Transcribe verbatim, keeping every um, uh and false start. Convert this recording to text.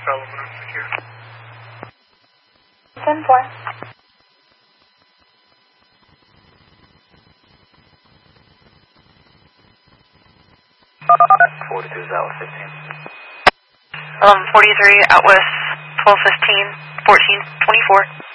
Aluminum secure. ten four. forty-two is out fifteen. Um, forty-three, out west, twelve fifteen, fourteen twenty-four.